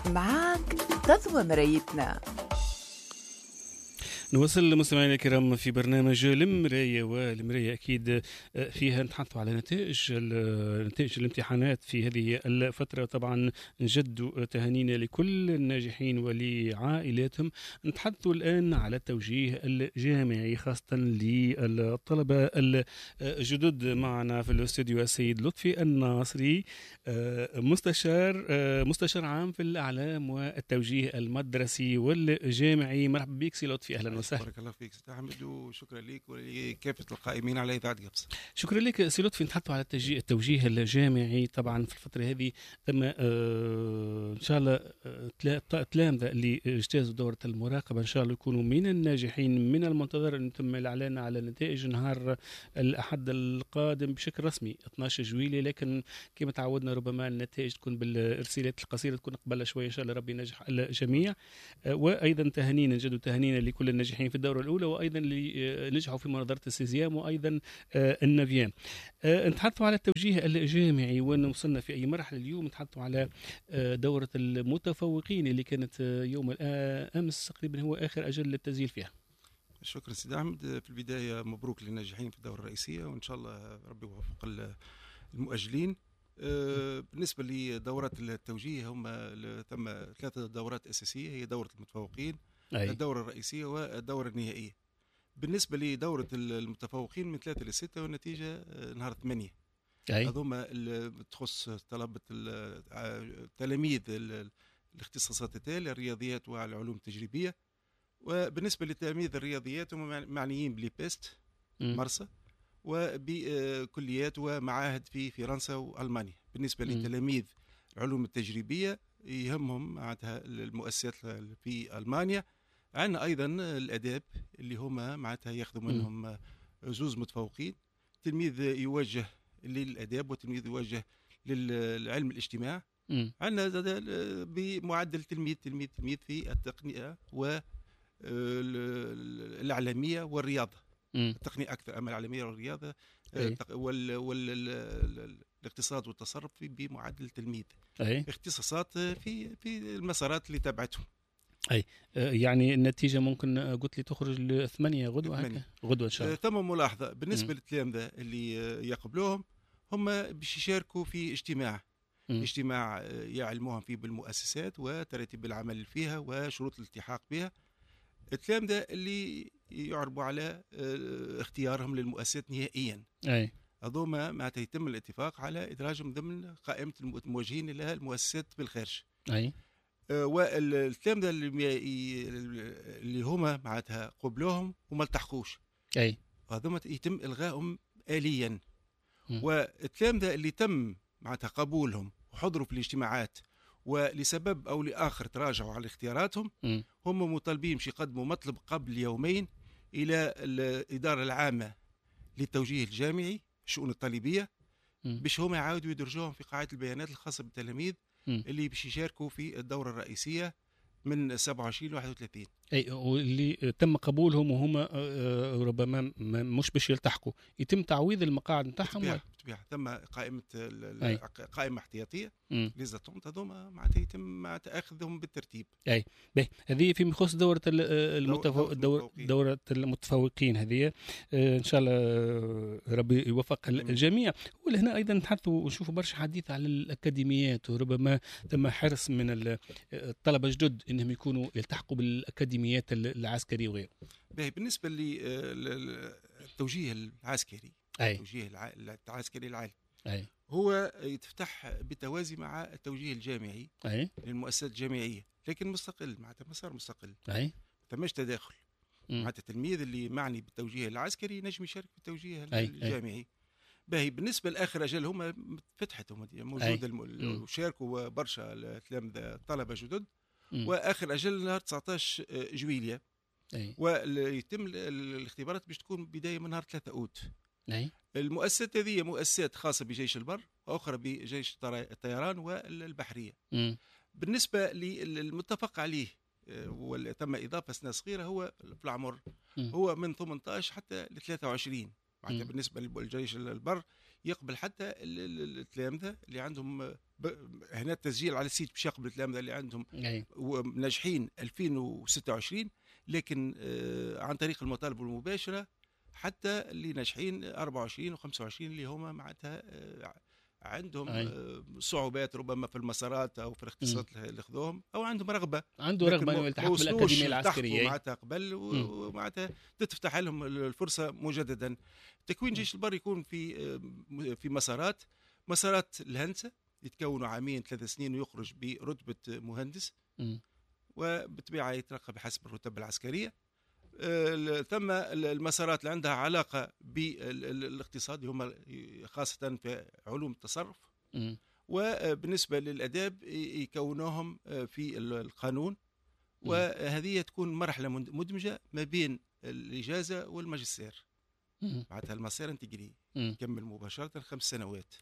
معاك تضوى مرايتنا. نوصل مستمعينا الكرام في برنامج المراية، والمراية أكيد فيها نتحدثوا على نتائج الامتحانات في هذه الفترة. طبعا نجد تهانينا لكل الناجحين ولعائلاتهم. نتحدثوا الآن على التوجيه الجامعي خاصة للطلبة الجدد. معنا في الاستوديو السيد لطفي الناصري، مستشار عام في الأعلام والتوجيه المدرسي والجامعي. مرحبا بك سي لطفي، أهلا وسهلا. بارك الله فيك سيدي أحمد، وشكرا لك ولكافة القائمين على إذاعة قبصة. شكرا لك سي لطفي. نتحدثوا على التوجيه الجامعي. طبعا في الفترة هذه ثم إن شاء الله تلامذة اللي اجتازوا دورة المراقبة إن شاء الله يكونوا من الناجحين. من المنتظر أن يتم الإعلان على نتائج نهار الأحد القادم بشكل رسمي 12 جويلية، لكن كما تعودنا ربما النتائج تكون بالإرسالات القصيرة تكون قبل شوية. إن شاء الله ربي ينجح الجميع. وأيضا تهانينا نجد تهانينا لكل الناجحين في الدورة الأولى، وأيضا اللي نجحوا في مناظرة السيزيام وأيضا النافيان. نتحدثوا على التوجيه الجامعي، وأن وصلنا في أي مرحلة اليوم. نتحدثوا على دورة المتفوقين اللي كانت يوم أمس تقريبا هو آخر أجل للتسجيل فيها. شكرا سيدي أحمد. في البداية مبروك للناجحين في الدورة الرئيسية، وإن شاء الله ربي يوفق المؤجلين. بالنسبة لدورات التوجيه هم ثم 3 دورات أساسية، هي دورة المتفوقين، الدورة الرئيسية والدورة النهائية. بالنسبة لدورة المتفوقين من 3 ل 6 والنتيجة نهار 8. هذوما تخص طلبة تلاميذ الاختصاصات التالية: الرياضيات والعلوم التجريبية. وبالنسبة لتلاميذ الرياضيات هم معنيين بليبست مرسى وبكليات ومعاهد في فرنسا وألمانيا. بالنسبة لتلاميذ العلوم التجريبية يهمهم معناتها المؤسسات في ألمانيا. عندنا أيضا الأداب اللي هما معناتها ياخذوا منهم 2 متفوقين، تلميذ يوجه للأداب وتلميذ يوجه للعلم الاجتماع. عندنا بمعدل تلميذ في التقنية والإعلامية والرياضة. التقنية أكثر، أما العالمية والرياضة والاقتصاد والتصرف بمعدل تلميذ. اختصاصات في المسارات اللي تبعتهم. يعني النتيجة ممكن قلت لي تخرج 8 غدوة غدوة إن شاء الله. ثم ملاحظة بالنسبة للتلامذة اللي يقبلوهم، هم باش يشاركوا في اجتماع يعلموهم فيه بالمؤسسات وترتيب العمل فيها وشروط الالتحاق بها. التلامذة اللي يعربوا على اختيارهم للمؤسسات نهائيا، هذوما معناتها يتم الاتفاق على إدراجهم ضمن قائمة الموجهين لها المؤسسات بالخارج. والتلامذة اللي هما معناتها قبلوهم وما التحقوش، هذوما يتم إلغائهم آليا. والتلامذة اللي تم معناتها قبولهم وحضروا في الاجتماعات ولسبب أو لآخر تراجعوا على اختياراتهم، هم مطالبين باش يقدموا مطلب قبل يومين إلى الإدارة العامة للتوجيه الجامعي الشؤون الطالبية، باش هم يعاودوا يدرجوهم في قاعدة البيانات الخاصة بالتلاميذ اللي باش يشاركوا في الدورة الرئيسية من 27 ل 31. واللي تم قبولهم وهم ربما مش باش يلتحقوا، يتم تعويض المقاعد نتاعهم. بالطبيعة ثم قائمة احتياطية ليزاتونت، هذوما معناتها يتم اخذهم بالترتيب. هذه في خصوص دورة المتفوقين هذه. ان شاء الله ربي يوفق الجميع. ولهنا ايضا نتحدثوا ونشوفوا برشا حديث على الاكاديميات، وربما ثم حرص من الطلبة الجدد انهم يكونوا يلتحقوا بالاكاديميات العسكري وغيره. بالنسبة للتوجيه العسكري، التوجيه العسكري العالي هو يتفتح بالتوازي مع التوجيه الجامعي للمؤسسات الجامعية، لكن مستقل، معناتها مسار مستقل، ثماش تداخل. معناتها التلميذ اللي معني بالتوجيه العسكري نجم يشارك بالتوجيه الجامعي. بالنسبة لآخر أجل هما فتحت موجودة وشاركوا برشا التلامذة طلبة جدد، وآخر أجل نهار 19 جويلية. ويتم الاختبارات باش تكون بداية من نهار 3 أوت. المؤسسات هذه مؤسسات خاصة بجيش البر وأخرى بجيش الطيران والبحرية. بالنسبة للمتفق عليه وتم إضافة سنة صغيرة هو في العمر، هو من 18 حتى ل 23. معناتها بالنسبة للجيش البر يقبل حتى التلامذة اللي عندهم هنا التسجيل على السيت باش يقبل التلامذة اللي عندهم ناجحين 2026، لكن عن طريق المطالب المباشرة حتى اللي ناجحين 24 و25 اللي هما معناتها عندهم صعوبات ربما في المسارات او في الاختصاصات اللي خذوهم، او عندهم رغبه انه يلتحق بالاكاديميه العسكريه معناتها قبل ومعناتها تتفتح لهم الفرصه مجددا. تكوين جيش البر يكون في مسارات الهندسه يتكونوا عامين 3 سنين ويخرج برتبه مهندس، وبالطبيعه يترقى بحسب الرتب العسكريه. ثم المسارات اللي عندها علاقة بالاقتصاد هم خاصة في علوم التصرف، وبالنسبة للأداب يكونوهم في القانون، وهذه تكون مرحلة مدمجة ما بين الإجازة والماجستير. بعدها المسار انتجري يكمل مباشرة 5 سنوات.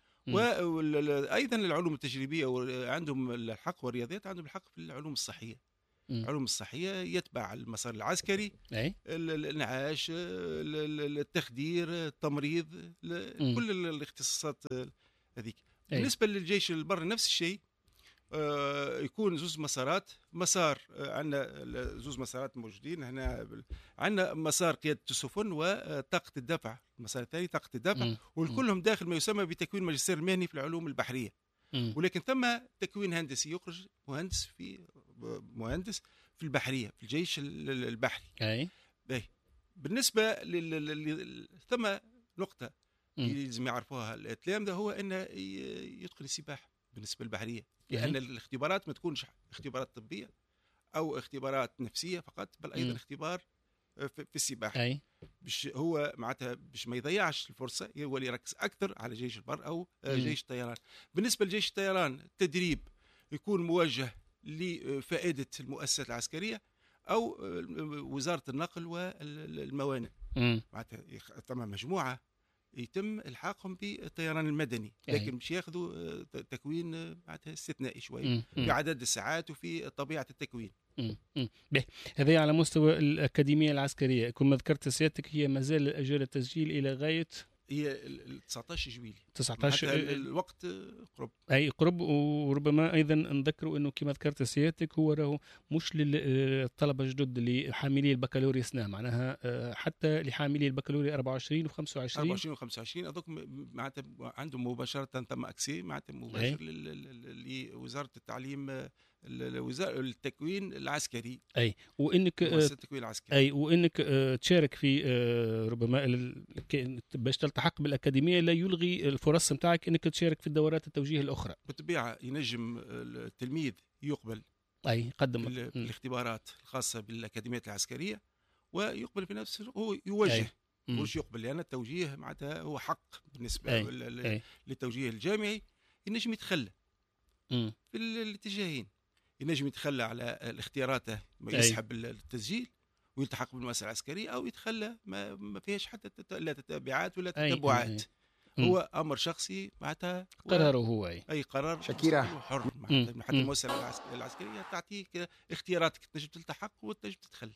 وأيضا العلوم التجريبية عندهم الحق، والرياضيات عندهم الحق في العلوم الصحية. العلوم الصحية يتبع المسار العسكري، الإنعاش، التخدير، التمريض، كل الاختصاصات هذيك. بالنسبة للجيش البر نفس الشيء، يكون زوز مسارات. مسار عندنا زوز مسارات موجودين هنا، عندنا مسار قيادة السفن وطاقة الدفع، المسار الثاني طاقة الدفع، والكلهم داخل ما يسمى بتكوين ماجستير مهني في العلوم البحرية. ولكن ثم تكوين هندسي يخرج مهندس في البحرية في الجيش البحري. بالنسبة ثم نقطة لازم يعرفوها التلامذة، هو أنه يدخل السباحة بالنسبة للبحرية، لأن الاختبارات ما تكونش اختبارات طبية أو اختبارات نفسية فقط، بل أيضا اختبار في السباحة. هو معناتها باش ما يضيعش الفرصة، هو اللي يركز أكثر على جيش البر أو جيش الطيران. بالنسبة لجيش الطيران التدريب يكون موجه لفائدة المؤسسات العسكرية أو وزارة النقل والموانئ. معناتها ثم مجموعة يتم الحاقهم بالطيران المدني، لكن مش ياخذوا تكوين معناتها استثنائي شوي في عدد الساعات وفي طبيعة التكوين. هذا على مستوى الأكاديمية العسكرية. كما ذكرت سيادتك، هي مازال أجال التسجيل إلى غاية هي 19 جويلية. 19 الوقت قرب. أي قرب. وربما أيضا نذكروا أنه كما ذكرت سيادتك هو راهو مش للطلبة الجدد لحاملي البكالوريا سنة، معناها حتى لحاملي البكالوريا 24 و25. 24 و25 أظن معناتها عندهم مباشرة تم أكسي معناتها مباشر لوزارة التعليم، التكوين العسكري. وانك التكوين العسكري. وانك تشارك في ربما باش تلتحق بالاكاديميه لا يلغي الفرص نتاعك انك تشارك في الدورات التوجيه الاخرى. بالطبيعه ينجم التلميذ يقبل يقدم الاختبارات الخاصه بالاكاديميات العسكريه ويقبل في نفسه، هو يوجه مش يقبل، لان التوجيه معناتها هو حق بالنسبه للتوجيه الجامعي. ينجم يتخلى في الاتجاهين، ينجم يتخلى على الاختياراته يسحب التسجيل ويلتحق بالمؤسسة العسكرية، أو يتخلى ما فيهاش حتى لا تتبعات ولا تتبعات. هو أمر شخصي معناتها قراره هو. أي قرار شكيرة حر حتى المؤسسة العسكرية تعطيك اختياراتك، تنجم تلتحق وتنجم تتخلى.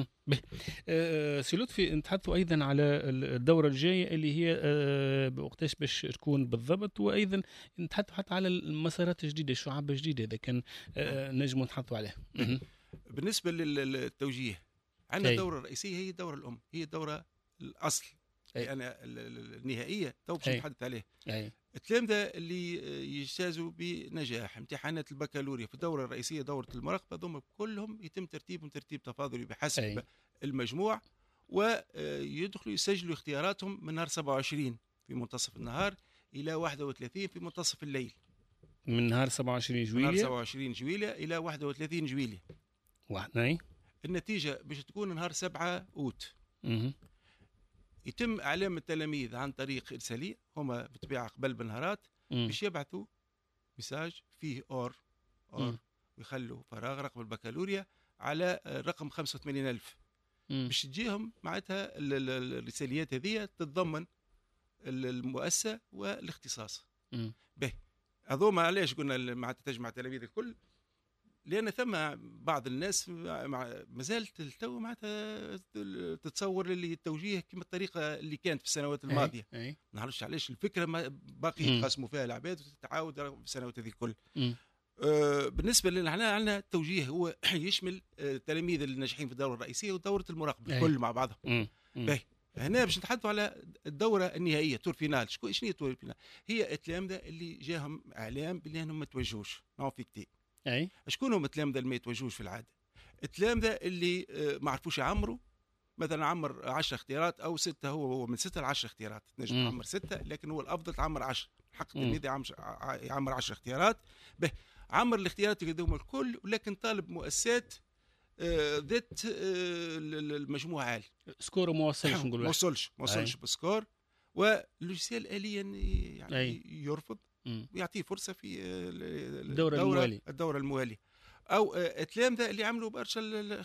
سي لطفي، نتحدثوا ايضا على الدوره الجايه اللي هي وقتاش باش تكون بالضبط، وايضا نتحدثوا حتى على المسارات الجديده، الشعاب الجديده اذا كان نجموا نتحدثوا عليها. بالنسبه للتوجيه عندنا الدوره الرئيسيه هي الدوره الام، هي الدوره الاصل يعني النهائيه تو باش نتحدث عليه. التلامذه اللي يجتازوا بنجاح امتحانات البكالوريا في الدوره الرئيسيه دوره المراقبه ضم كلهم يتم ترتيبهم ترتيب تفاضلي بحسب المجموع، ويدخلوا يسجلوا اختياراتهم من نهار 27 في منتصف النهار الى 31 في منتصف الليل. من نهار 27 جويلية، من نهار 27 جويلية الى 31 جويلية. النتيجه باش تكون نهار 7 اوت. يتم اعلام التلاميذ عن طريق ارساليه، هما بالطبيعه قبل بنهارات باش يبعثوا مساج فيه اور ويخلوا فراغ رقم البكالوريا على رقم 85,000 باش تجيهم معناتها الرساليات هذه تتضمن المؤسسه والاختصاص. به هذوما علاش قلنا معناتها تجمع التلاميذ الكل لان ثم بعض الناس ما زالت التو معناتها تتصور اللي التوجيه كما الطريقه اللي كانت في السنوات الماضيه. ما نعرفش علاش الفكره باقي يتقاسموا فيها العباد وتتعاود في السنوات هذه الكل. بالنسبه لنا عندنا التوجيه هو يشمل التلاميذ اللي ناجحين في الدوره الرئيسيه ودوره المراقبه الكل مع بعضها. باهي هنا باش نتحدثوا على الدوره النهائيه تور فينال. شنو هي تور فينال؟ هي التلامذه اللي جاهم اعلام بلي انهم ما توجهوش نو فيكتي. شكون هم التلامذه اللي ما يتوجهوش في العاده؟ التلامذه اللي ما عرفوش يعمروا، مثلا عمر 10 اختيارات او 6، هو من 6 ل 10 اختيارات، تنجم تعمر 6 لكن هو الافضل تعمر 10. حق التلميذ يعمر 10 اختيارات. به عمر الاختيارات هذوما الكل، ولكن طالب مؤسسات ذات المجموع عالي، سكور ما وصلش، نقول ما وصلش بسكور، واللوجيسيال آليا يعني يرفض ويعطيه فرصه في الدوره المواليه. او التلامذه اللي عملوا برشا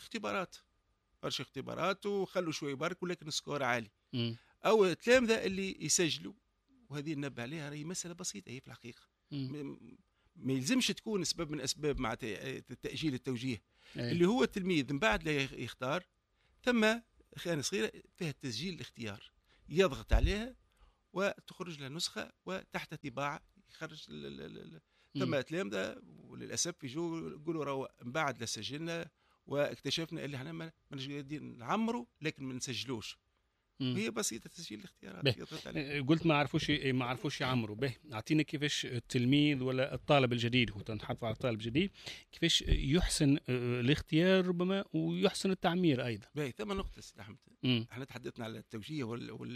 اختبارات وخلوا شويه برك ولكن السكور عالي. او التلامذه اللي يسجلوا، وهذه ننبه عليها، راهي مساله بسيطه هي في الحقيقه. ما يلزمش تكون سبب من اسباب مع تاجيل التوجيه. اللي هو التلميذ من بعد لا يختار، ثم خانه صغيره فيها تسجيل الاختيار، يضغط عليها وتخرج له نسخه وتحت طباعه يخرج ثم تلامذه وللاسف يجوا يقولوا راهو من بعد لا سجلنا واكتشفنا اللي احنا ما قاعدين نعمروا لكن ما نسجلوش. هي بسيطه تسجيل الاختيارات. قلت ما عرفوش يعمروا. به اعطينا كيفاش التلميذ ولا الطالب الجديد، هو تنحط على الطالب الجديد، كيفاش يحسن الاختيار ربما ويحسن التعمير ايضا. باهي ثم نقطه احمد، احنا تحدثنا على التوجيه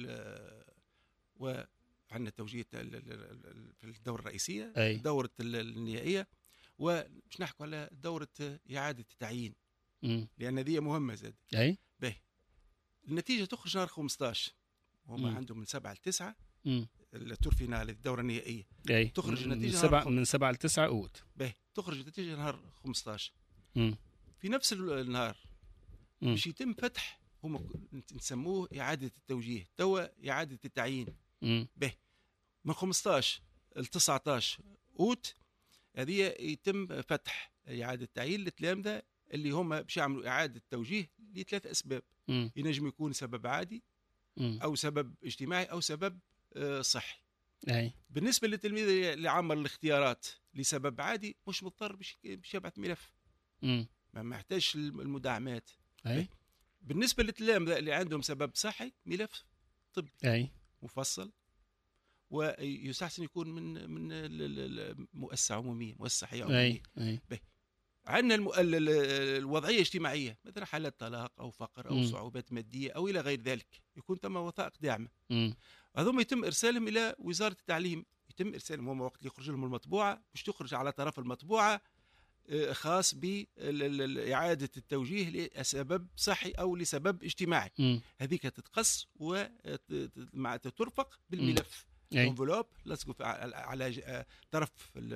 وعندنا التوجيه في الدوره الرئيسيه، دوره النهائيه، ومش نحكوا على دوره اعاده التعيين لان هذه مهمه زاد. باهي النتيجه تخرج نهار 15، هما عندهم من 7 ل 9 التور فينال الدوره النهائيه. تخرج النتيجه من 7 ل 9 اوت. باهي تخرج النتيجه نهار 15. في نفس النهار باش يتم فتح، هما نسموه اعاده التوجيه، توا اعاده التعيين. باهي من 15 ل 19 اوت هذه يتم فتح اعاده التعيين للتلامذه اللي هما باش يعملوا اعاده توجيه لثلاث اسباب. ينجم يكون سبب عادي او سبب اجتماعي او سبب صحي. بالنسبه للتلميذ اللي عمل الاختيارات لسبب عادي مش مضطر باش يبعث ملف، ما يحتاجش المداعمات. بالنسبه للتلامذه اللي عندهم سبب صحي ملف طبي مفصل، ويستحسن يكون من مؤسسه عموميه، مؤسسه صحيه عموميه. عندنا الوضعيه الاجتماعيه، مثلا حالات طلاق او فقر او صعوبات ماديه او الى غير ذلك، يكون ثم وثائق داعمه. هذوما يتم ارسالهم الى وزاره التعليم، يتم ارسالهم هم وقت اللي يخرج لهم المطبوعه باش تخرج على طرف المطبوعه خاص باعاده التوجيه لسبب صحي او لسبب اجتماعي. هذيك تتقص وترفق بالملف الانفلوب، لصقوا على طرف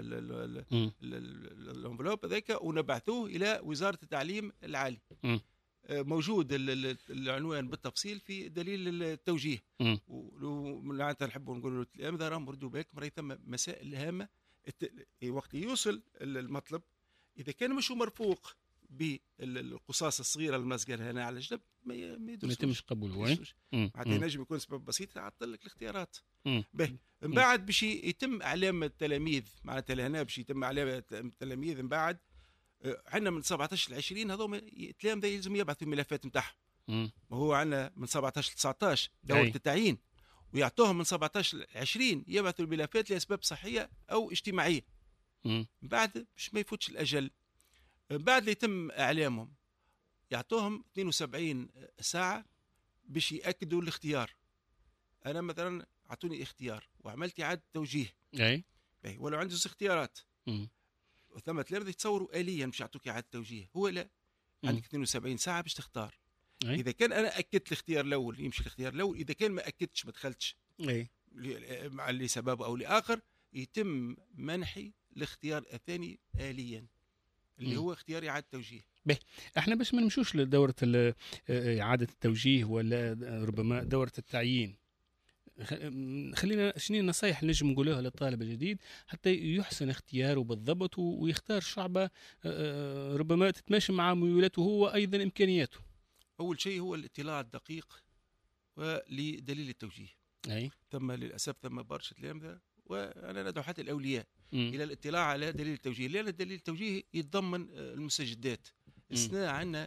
الانفلوب هذاك ونبعثوه الى وزاره التعليم العالي. موجود العنوان بالتفصيل في دليل التوجيه. ولو نحبوا نقولوا للتلامذه راهم ردوا بالكم، راهي ثم مسائل هامه وقت يوصل المطلب، اذا كان مش مرفوق بالقصاص الصغيره الملصقه هنا على الجنب ما يتمش قبوله. معناتها ينجم يكون سبب بسيط يعطل لك الاختيارات. من بعد باش يتم اعلام التلاميذ، معناتها لهنا باش يتم اعلام التلاميذ من بعد. عندنا من 17 ل 20 هذوما التلامذه يلزم يبعثوا الملفات نتاعهم. وهو عندنا من 17 ل 19 دوره التعيين، ويعطوهم من 17 ل 20 يبعثوا الملفات لاسباب صحيه او اجتماعيه. من بعد باش ما يفوتش الاجل، بعد يتم اعلامهم يعطوهم 72 ساعه باش ياكدوا الاختيار. انا مثلا اعطوني اختيار وعملت اعاده توجيه، ولو عندي اختيارات ثم تلامذه يتصوروا آليا باش يعطوك اعاده توجيه، هو لا، عندك 72 ساعه باش تختار. اذا كان انا اكدت الاختيار الاول يمشي الاختيار الاول، اذا كان ما اكدتش ما دخلتش لسبب او لاخر يتم منحي الاختيار الثاني آليا اللي هو اختيار اعاده توجيه. احنا باش ما نمشوش لدوره اعاده التوجيه ولا ربما دوره التعيين، خلينا شنو النصائح اللي نجم نقولوها للطالب الجديد حتى يحسن اختياره بالضبط ويختار شعبة ربما تتماشى مع ميولاته هو أيضا إمكانياته؟ أول شيء هو الاطلاع الدقيق ولدليل التوجيه. ثم للأسف ثم برشة تلامذة وأنا ندعو حتى الأولياء إلى الاطلاع على دليل التوجيه، لأن دليل التوجيه يتضمن المستجدات. السنة عندنا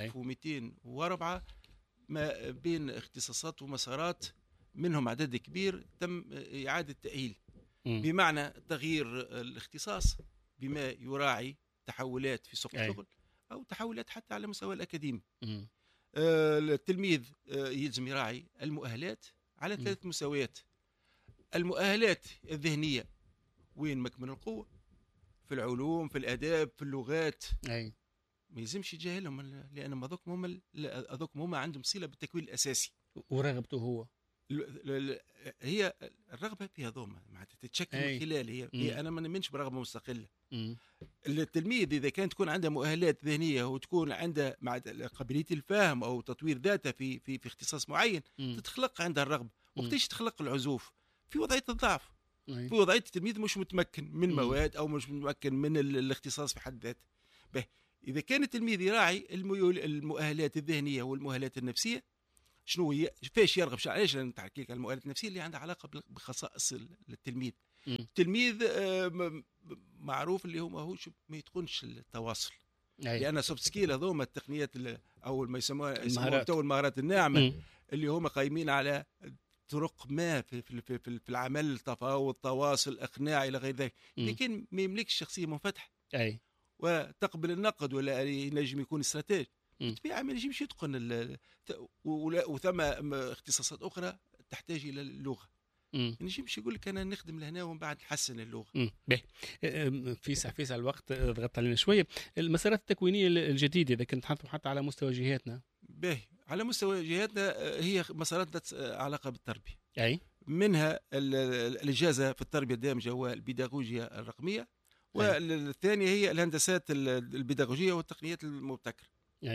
1204 ما بين اختصاصات ومسارات، منهم عدد كبير تم إعادة تأهيل، بمعنى تغيير الاختصاص بما يراعي تحولات في سوق الشغل أو تحولات حتى على مستوى الأكاديمي. التلميذ يلزم يراعي المؤهلات على 3 مستويات. المؤهلات الذهنية، وين مكمن القوة في العلوم، في الآداب، في اللغات، ما يلزمش يتجاهلهم، لأن هذوك هما عندهم صلة بالتكوين الأساسي. ورغبته هو هي الرغبة في هذوما معناتها تتشكل من خلال هي أنا ما نؤمنش برغبة مستقلة. التلميذ إذا كانت تكون عنده مؤهلات ذهنية وتكون عنده مع قابلية الفهم أو تطوير ذاته في اختصاص معين، تتخلق عندها الرغبة. وقتاش تخلق العزوف؟ في وضعية الضعف، في وضعية التلميذ مش متمكن من مواد أو مش متمكن من الاختصاص في حد ذاته. إذا كان التلميذ يراعي المؤهلات الذهنية والمؤهلات النفسية، شنو هي فاش يرغب؟ علاش نحكي لك المؤهلات النفسية اللي عندها علاقة بخصائص التلميذ. التلميذ معروف اللي هو ماهوش ما يتقنش التواصل، لأن سوفت سكيل هذوما التقنيات أو ما يسموها المهارات الناعمة اللي هما قايمين على طرق ما في العمل، التفاوض، التواصل، الإقناع إلى غير ذلك. لكن ما يملكش شخصية منفتحة وتقبل النقد ولا ينجم يكون استراتيج، بالطبيعة ما ينجمش يتقن وثم اختصاصات أخرى تحتاج إلى اللغة. نجمش يقول لك أنا نخدم لهنا ومن بعد نحسن اللغة. في الوقت ضغط علينا شوية. المسارات التكوينية الجديدة إذا كنت حتى على مستوى جهاتنا، على مستوى جهاتنا هي مسارات ذات علاقة بالتربية. منها الإجازة في التربية الدامجة والبيداغوجيا الرقمية، والثانية هي الهندسات البيداغوجية والتقنيات المبتكرة.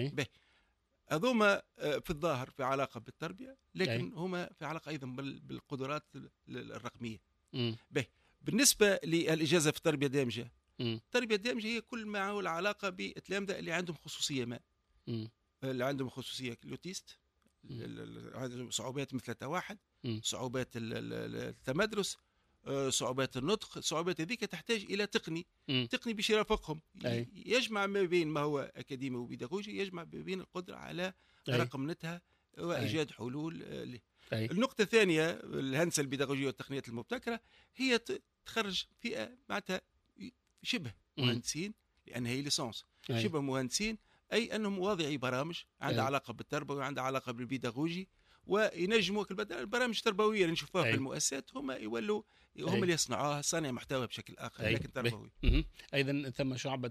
هذوما في الظاهر في علاقة بالتربية، لكن هما في علاقة أيضا بالقدرات الرقمية. بالنسبة للإجازة في التربية الدامجة، التربية الدامجة هي كل ما له العلاقة بالتلامذة اللي عندهم خصوصية ما، اللي عندهم خصوصية لوتيست، عندهم صعوبات مثل التوحد، صعوبات التمدرس، صعوبات النطق. صعوبات هذيك تحتاج إلى تقني باش يرافقهم، يجمع ما بين ما هو أكاديمي وبيداغوجي، يجمع ما بين القدرة على رقمنتها وإيجاد حلول له. النقطة الثانية الهندسة البيداغوجية والتقنيات المبتكرة، هي تخرج فئة معناتها شبه مهندسين، لأن هي ليسانس شبه مهندسين، أي أنهم واضعي برامج عندها علاقة بالتربوي وعندها علاقة بالبيداغوجي، وينجموا البرامج التربوية اللي نشوفوها في المؤسسات هم يولوا هم اللي يصنعوها، صانع محتوى بشكل آخر لكن تربوي. أيضا ثم شعبة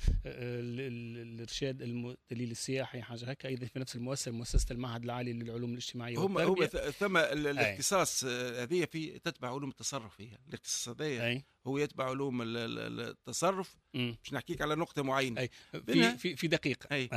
الإرشاد الدليل السياحي حاجة هكا أيضا في نفس مؤسسة المعهد العالي للعلوم الاجتماعية هو ثم الاختصاص هذه في تتبع علوم التصرف. هي الاختصاص هذا هو يتبع علوم التصرف. مش نحكيك على نقطة معينة في دقيقة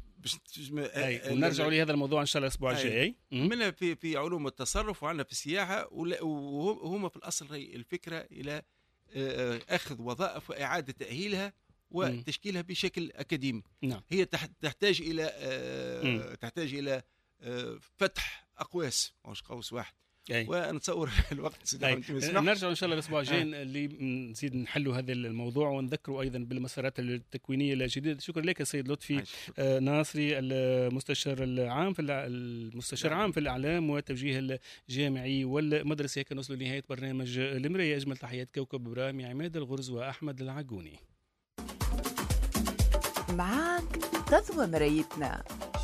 ونرجع لهذا الموضوع ان شاء الله الاسبوع الجاي. منها في علوم التصرف وعندنا في السياحه، وهم في الاصل الفكره الى اخذ وظائف واعاده تاهيلها وتشكيلها بشكل اكاديمي. هي تحتاج الى فتح اقواس مش قوس واحد. ونتصور الوقت نرجع ان شاء الله الاسبوع الجاي اللي نزيد نحلوا هذا الموضوع ونذكروا ايضا بالمسارات التكوينيه الجديده. شكرا لك السيد لطفي ناصري، المستشار العام في الاعلام والتوجيه الجامعي والمدرسي. هيك نوصلوا لنهايه برنامج المرايه. اجمل تحيات كوكب ابراهيم، عماد الغرز واحمد العجوني. معاك تضوى مرايتنا.